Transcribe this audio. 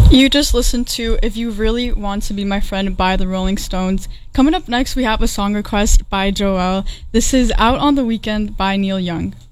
You just listened to If You Really Want to Be My Friend by the Rolling Stones. Coming up next, we have a song request by Joel. This is Out on the Weekend by Neil Young.